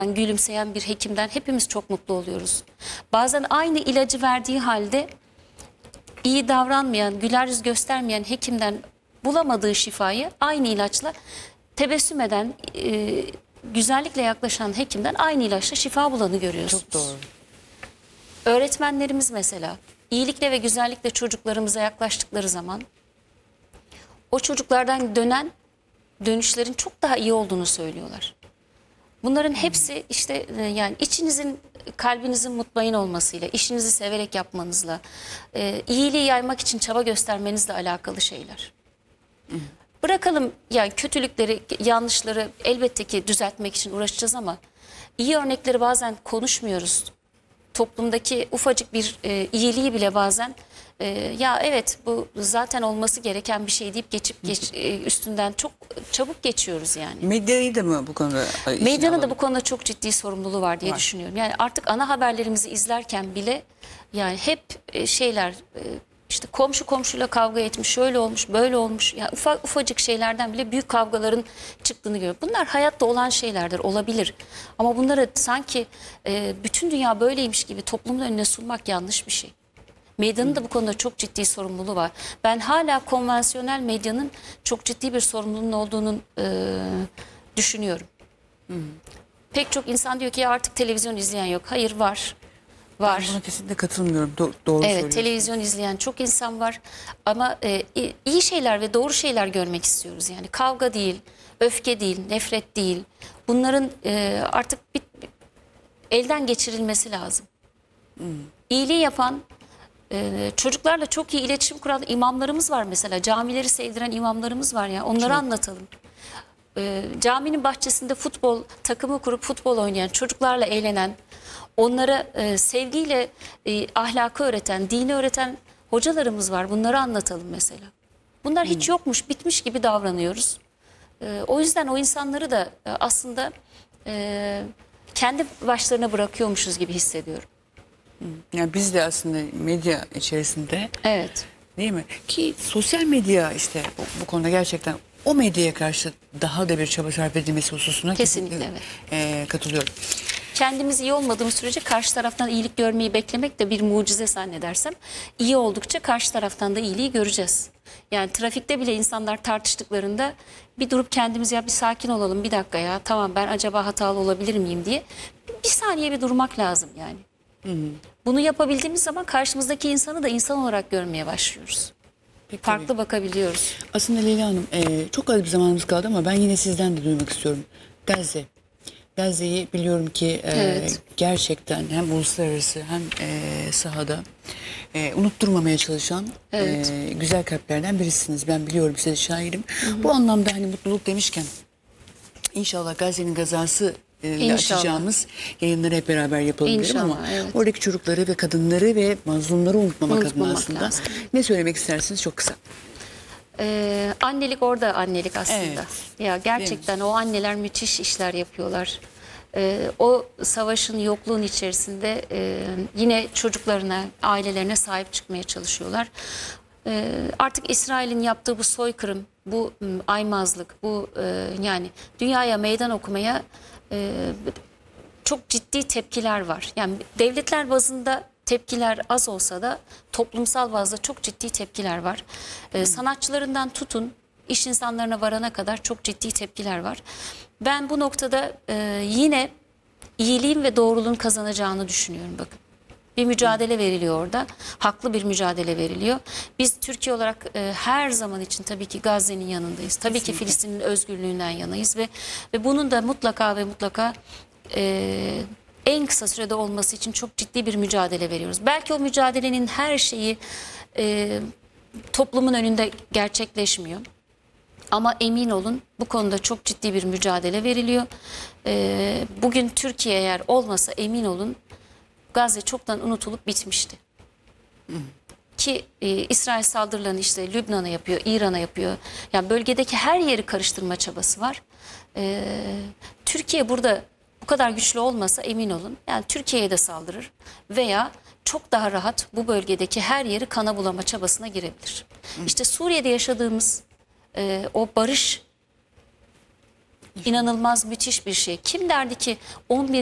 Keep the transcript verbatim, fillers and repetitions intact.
gülümseyen bir hekimden hepimiz çok mutlu oluyoruz. Bazen aynı ilacı verdiği halde iyi davranmayan, güler yüz göstermeyen hekimden bulamadığı şifayı aynı ilaçla tebessüm eden, e, güzellikle yaklaşan hekimden aynı ilaçla şifa bulanı görüyorsunuz. Çok doğru. Öğretmenlerimiz mesela iyilikle ve güzellikle çocuklarımıza yaklaştıkları zaman o çocuklardan dönen dönüşlerin çok daha iyi olduğunu söylüyorlar. Bunların hepsi işte e, yani içinizin, kalbinizin mutmain olmasıyla, işinizi severek yapmanızla, e, iyiliği yaymak için çaba göstermenizle alakalı şeyler. Bırakalım yani kötülükleri, yanlışları elbette ki düzeltmek için uğraşacağız ama iyi örnekleri bazen konuşmuyoruz. Toplumdaki ufacık bir e, iyiliği bile bazen e, ya evet bu zaten olması gereken bir şey deyip geçip geç, e, üstünden çok çabuk geçiyoruz yani. Medyayı da mı bu konuda? Medyanın da bu konuda çok ciddi sorumluluğu var diye Var. düşünüyorum. Yani artık ana haberlerimizi izlerken bile yani hep e, şeyler e, işte komşu komşuyla kavga etmiş, şöyle olmuş, böyle olmuş. Yani ufak ufacık şeylerden bile büyük kavgaların çıktığını görüyorum. Bunlar hayatta olan şeylerdir, olabilir. Ama bunları sanki e, bütün dünya böyleymiş gibi toplumun önüne sunmak yanlış bir şey. Medyanın da bu konuda çok ciddi sorumluluğu var. Ben hala konvansiyonel medyanın çok ciddi bir sorumluluğunun olduğunu e, düşünüyorum. Hı. Pek çok insan diyor ki ya artık televizyon izleyen yok. Hayır var. Var. Ben buna kesinlikle katılmıyorum. Do doğru Evet, söylüyorsun. televizyon izleyen çok insan var ama e, iyi şeyler ve doğru şeyler görmek istiyoruz. Yani kavga değil, öfke değil, nefret değil. Bunların e, artık bir, elden geçirilmesi lazım. Hmm. İyiliği yapan, e, çocuklarla çok iyi iletişim kuran imamlarımız var mesela. Camileri sevdiren imamlarımız var ya. Onları çok. Anlatalım. E, caminin bahçesinde futbol takımı kurup futbol oynayan, çocuklarla eğlenen, onlara e, sevgiyle e, ahlakı öğreten, dini öğreten hocalarımız var. Bunları anlatalım mesela. Bunlar hiç hmm. yokmuş, bitmiş gibi davranıyoruz. E, o yüzden o insanları da e, aslında e, kendi başlarına bırakıyormuşuz gibi hissediyorum. Yani biz de aslında medya içerisinde, evet, değil mi? Ki sosyal medya işte bu, bu konuda gerçekten o medyaya karşı daha da bir çaba sarf edilmesi hususuna kesinlikle, kesinlikle evet. e, katılıyorum. Kendimiz iyi olmadığımız sürece karşı taraftan iyilik görmeyi beklemek de bir mucize zannedersem. İyi oldukça karşı taraftan da iyiliği göreceğiz. Yani trafikte bile insanlar tartıştıklarında bir durup kendimiz ya bir sakin olalım, bir dakika ya tamam ben acaba hatalı olabilir miyim diye bir saniye bir durmak lazım yani. Hı hı. Bunu yapabildiğimiz zaman karşımızdaki insanı da insan olarak görmeye başlıyoruz. Peki, farklı tabii. bakabiliyoruz. Aslında Leyla Hanım e, çok az bir zamanımız kaldı ama ben yine sizden de duymak istiyorum. Gazze. Gazze'yi biliyorum ki e, evet. gerçekten hem uluslararası hem e, sahada e, unutturmamaya çalışan evet. e, güzel kalplerden birisiniz. Ben biliyorum, size şahidim. Hı hı. Bu anlamda hani mutluluk demişken inşallah Gazze'nin gazası ile açacağımız yayınları hep beraber yapalım derim ama evet. oradaki çocukları ve kadınları ve mazlumları unutmamak, unutmamak adına aslında lazım. Ne söylemek istersiniz çok kısa? Ee, annelik orada annelik aslında. Evet. Ya gerçekten o anneler müthiş işler yapıyorlar. Ee, o savaşın, yokluğun içerisinde e, yine çocuklarına, ailelerine sahip çıkmaya çalışıyorlar. Ee, artık İsrail'in yaptığı bu soykırım, bu aymazlık, bu e, yani dünyaya meydan okumaya e, çok ciddi tepkiler var. Yani devletler bazında tepkiler az olsa da toplumsal bazda çok ciddi tepkiler var. Ee, sanatçılarından tutun, iş insanlarına varana kadar çok ciddi tepkiler var. Ben bu noktada e, yine iyiliğin ve doğruluğun kazanacağını düşünüyorum bakın. Bir mücadele veriliyor orada. Haklı bir mücadele veriliyor. Biz Türkiye olarak e, her zaman için tabii ki Gazze'nin yanındayız. Tabii Kesinlikle. ki Filistin'in özgürlüğünden yanayız ve ve bunun da mutlaka ve mutlaka e, en kısa sürede olması için çok ciddi bir mücadele veriyoruz. Belki o mücadelenin her şeyi e, toplumun önünde gerçekleşmiyor. Ama emin olun bu konuda çok ciddi bir mücadele veriliyor. E, bugün Türkiye eğer olmasa emin olun Gazze çoktan unutulup bitmişti. Hı. Ki e, İsrail saldırılarını işte Lübnan'a yapıyor, İran'a yapıyor. Yani bölgedeki her yeri karıştırma çabası var. E, Türkiye burada bu kadar güçlü olmasa emin olun yani Türkiye'ye de saldırır veya çok daha rahat bu bölgedeki her yeri kana bulama çabasına girebilir. Hı. İşte Suriye'de yaşadığımız e, o barış İnanılmaz müthiş bir şey. Kim derdi ki on bir